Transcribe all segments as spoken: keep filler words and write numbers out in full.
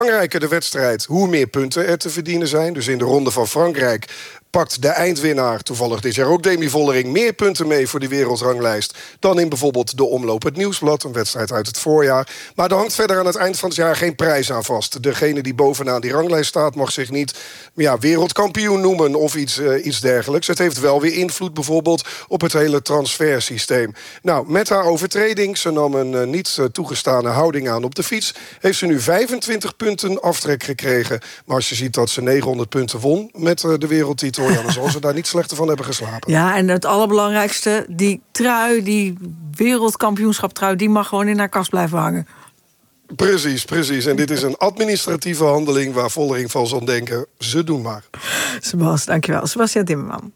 belangrijker de wedstrijd, hoe meer punten er te verdienen zijn. Dus in de Ronde van Frankrijk pakt de eindwinnaar, toevallig dit jaar ook Demi Vollering, meer punten mee voor die wereldranglijst dan in bijvoorbeeld de Omloop het Nieuwsblad, een wedstrijd uit het voorjaar. Maar er hangt verder aan het eind van het jaar geen prijs aan vast. Degene die bovenaan die ranglijst staat mag zich niet ja, wereldkampioen noemen of iets, uh, iets dergelijks. Het heeft wel weer invloed bijvoorbeeld op het hele transfersysteem. Nou, met haar overtreding, ze nam een uh, niet uh, toegestane houding aan op de fiets, heeft ze nu vijfentwintig punten aftrek gekregen. Maar als je ziet dat ze negenhonderd punten won met uh, de wereldtitel, ja, dan zal ze daar niet slechter van hebben geslapen. Ja, en het allerbelangrijkste, die trui, die wereldkampioenschaptrui, die mag gewoon in haar kast blijven hangen. Precies, precies. En dit is een administratieve handeling waar Vollering van zal denken, ze doen maar. Sebas, dankjewel. Sebastian Timmerman.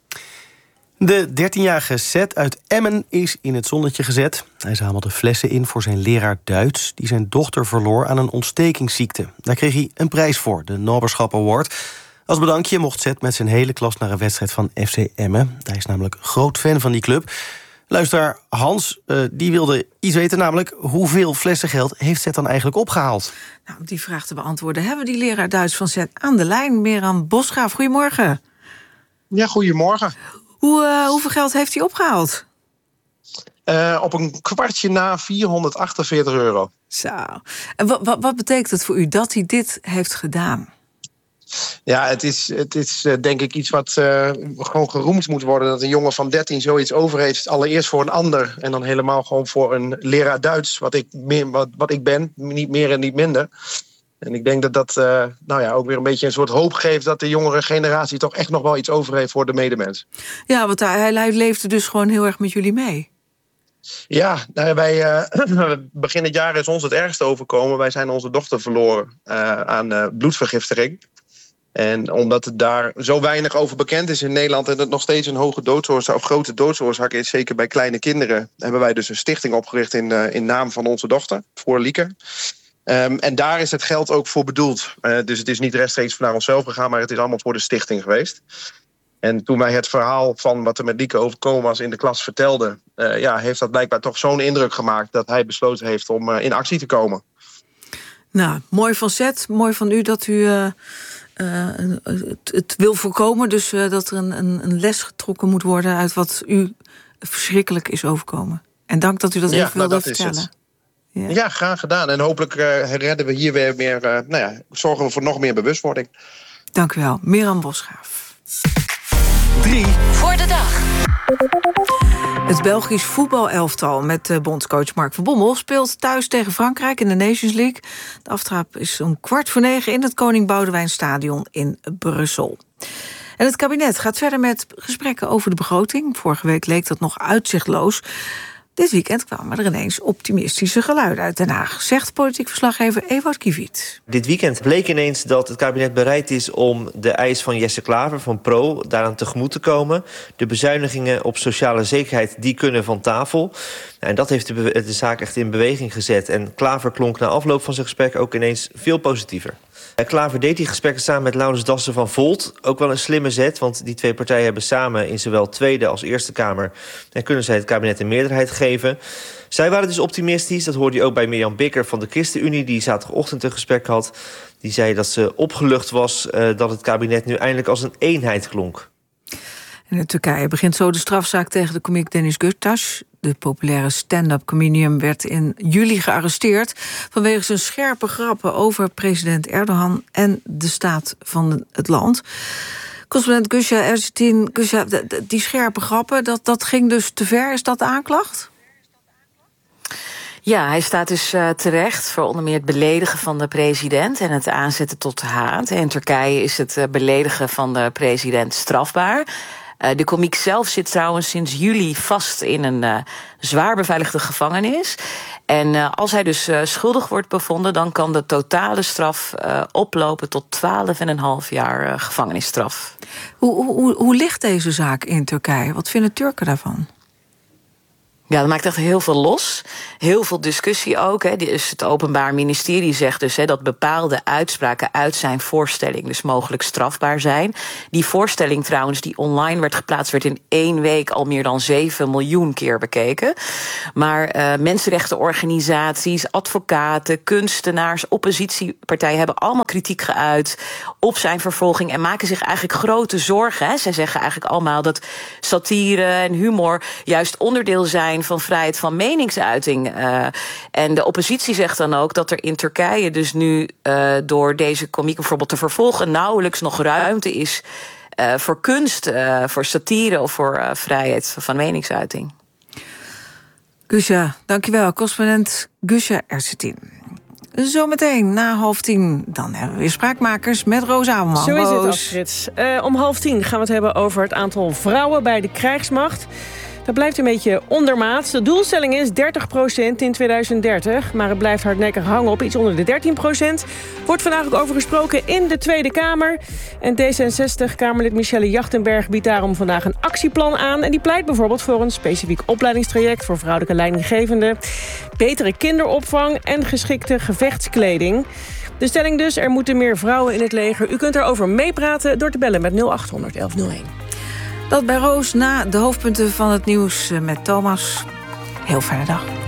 De dertienjarige Seth uit Emmen is in het zonnetje gezet. Hij zamelde flessen in voor zijn leraar Duits, die zijn dochter verloor aan een ontstekingsziekte. Daar kreeg hij een prijs voor, de Noberschap Award. Als bedankje mocht Seth met zijn hele klas naar een wedstrijd van F C Emmen. Hij is namelijk groot fan van die club. Luisteraar Hans, uh, die wilde iets weten, namelijk hoeveel flessen geld heeft Seth dan eigenlijk opgehaald? Nou, om die vraag te beantwoorden hebben we die leraar Duits van Seth aan de lijn. Meran Bosgraaf, goedemorgen. Ja, goedemorgen. Hoe, uh, hoeveel geld heeft hij opgehaald? Uh, op een kwartje na vierhonderdachtenveertig euro. Zo. En wat, wat, wat betekent het voor u dat hij dit heeft gedaan? Ja, het is, het is uh, denk ik iets wat uh, gewoon geroemd moet worden. Dat een jongen van dertien zoiets over heeft. Allereerst voor een ander. En dan helemaal gewoon voor een leraar Duits. Wat ik, meer, wat, wat ik ben. Niet meer en niet minder. En ik denk dat dat uh, nou ja, ook weer een beetje een soort hoop geeft. Dat de jongere generatie toch echt nog wel iets over heeft voor de medemens. Ja, want hij, hij leefde dus gewoon heel erg met jullie mee. Ja, nou, wij, uh, begin het jaar is ons het ergste overkomen. Wij zijn onze dochter verloren uh, aan uh, bloedvergiftiging. En omdat het daar zo weinig over bekend is in Nederland en het nog steeds een hoge doodsoorzaak of grote doodsoorzaak is, zeker bij kleine kinderen, hebben wij dus een stichting opgericht in, uh, in naam van onze dochter, voor Lieke. Um, en daar is het geld ook voor bedoeld. Uh, dus het is niet rechtstreeks naar onszelf gegaan, maar het is allemaal voor de stichting geweest. En toen wij het verhaal van wat er met Lieke overkomen was in de klas vertelden, uh, ja, heeft dat blijkbaar toch zo'n indruk gemaakt dat hij besloten heeft om uh, in actie te komen. Nou, mooi van Seth, mooi van u dat u uh, uh, het, het wil voorkomen. Dus uh, dat er een, een, een les getrokken moet worden uit wat u verschrikkelijk is overkomen. En dank dat u dat ja, even wilde nou, vertellen. Ja. ja, graag gedaan. En hopelijk uh, redden we hier weer meer, uh, nou ja, zorgen we voor nog meer bewustwording. Dank u wel. Meran Bosgraaf. Drie. Voor de dag. Het Belgisch voetbalelftal met uh, bondscoach Mark van Bommel speelt thuis tegen Frankrijk in de Nations League. De aftrap is om kwart voor negen in het Koning Boudewijn Stadion in Brussel. En het kabinet gaat verder met gesprekken over de begroting. Vorige week leek dat nog uitzichtloos. Dit weekend kwamen er ineens optimistische geluiden uit Den Haag, zegt politiek verslaggever Ewout Kiviet. Dit weekend bleek ineens dat het kabinet bereid is om de eis van Jesse Klaver van Pro daaraan tegemoet te komen. De bezuinigingen op sociale zekerheid die kunnen van tafel. En dat heeft de, be- de zaak echt in beweging gezet. En Klaver klonk na afloop van zijn gesprek ook ineens veel positiever. Klaver deed die gesprekken samen met Laurens Dassen van Volt. Ook wel een slimme zet, want die twee partijen hebben samen in zowel Tweede als Eerste Kamer en kunnen zij het kabinet een meerderheid geven. Zij waren dus optimistisch. Dat hoorde je ook bij Mirjam Bikker van de ChristenUnie, die zaterdagochtend een gesprek had. Die zei dat ze opgelucht was uh, dat het kabinet nu eindelijk als een eenheid klonk. En in Turkije begint zo de strafzaak tegen de komiek Deniz Göktaş. De populaire stand-up comedian werd in juli gearresteerd vanwege zijn scherpe grappen over president Erdogan en de staat van het land. Correspondent Gusha Erzitin, Gusha, die scherpe grappen, dat, dat ging dus te ver. Is dat de aanklacht? Ja, hij staat dus uh, terecht voor onder meer het beledigen van de president en het aanzetten tot haat. In Turkije is het uh, beledigen van de president strafbaar. Uh, de komiek zelf zit trouwens sinds juli vast in een uh, zwaar beveiligde gevangenis. En uh, als hij dus uh, schuldig wordt bevonden, dan kan de totale straf uh, oplopen tot twaalf en een half jaar uh, gevangenisstraf. Hoe, hoe, hoe ligt deze zaak in Turkije? Wat vinden Turken daarvan? Ja, dat maakt echt heel veel los. Heel veel discussie ook. Hè. Dus het Openbaar Ministerie zegt dus hè, dat bepaalde uitspraken uit zijn voorstelling dus mogelijk strafbaar zijn. Die voorstelling trouwens, die online werd geplaatst, werd in één week al meer dan zeven miljoen keer bekeken. Maar uh, mensenrechtenorganisaties, advocaten, kunstenaars, oppositiepartijen hebben allemaal kritiek geuit op zijn vervolging en maken zich eigenlijk grote zorgen. Hè. Zij zeggen eigenlijk allemaal dat satire en humor juist onderdeel zijn van vrijheid van meningsuiting. Uh, en de oppositie zegt dan ook dat er in Turkije dus nu uh, door deze komiek bijvoorbeeld te vervolgen nauwelijks nog ruimte is uh, voor kunst, uh, voor satire of voor uh, vrijheid van meningsuiting. Gusha, dankjewel. Correspondent Gusha Ersetin. Zometeen na half tien, dan hebben we weer Spraakmakers met Roos Amelman. Zo is het, Astrid. Uh, om half tien gaan we het hebben over het aantal vrouwen bij de krijgsmacht. Dat blijft een beetje ondermaats. De doelstelling is dertig procent in tweeduizend dertig. Maar het blijft hardnekkig hangen op iets onder de dertien procent. Wordt vandaag ook over gesproken in de Tweede Kamer. En D zesenzestig-Kamerlid Michelle Jachtenberg biedt daarom vandaag een actieplan aan. En die pleit bijvoorbeeld voor een specifiek opleidingstraject voor vrouwelijke leidinggevenden, betere kinderopvang en geschikte gevechtskleding. De stelling dus, er moeten meer vrouwen in het leger. U kunt erover meepraten door te bellen met nul acht honderd elf nul één. Dat bij Roos na de hoofdpunten van het nieuws met Thomas. Heel fijne dag.